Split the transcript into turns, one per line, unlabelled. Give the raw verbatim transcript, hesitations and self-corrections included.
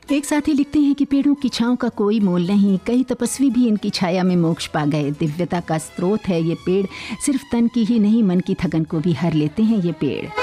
एक साथी लिखते हैं कि पेड़ों की छांव का कोई मोल नहीं, कई तपस्वी भी इनकी छाया में मोक्ष पा गए। दिव्यता का स्रोत है ये पेड़, सिर्फ तन की ही नहीं मन की थकन को भी हर लेते हैं ये पेड़।